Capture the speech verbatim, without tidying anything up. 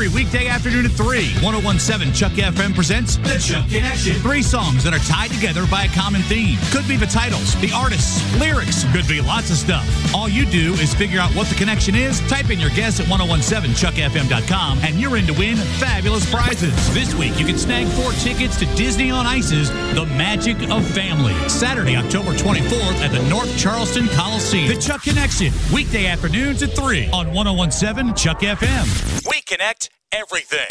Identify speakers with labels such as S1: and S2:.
S1: every weekday afternoon at three. ten seventeen Chuck F M presents The Chuck Connection. Three songs that are tied together by a common theme. Could be the titles, the artists, lyrics, could be lots of stuff. All you do is figure out what the connection is, type in your guess at ten seventeen chuck f m dot com, and you're in to win fabulous prizes. This week, you can snag four tickets to Disney on Ice's The Magic of Family. Saturday, October twenty-fourth at the North Charleston Coliseum. The Chuck Connection, weekday afternoons at three on ten seventeen Chuck F M. We connect everything.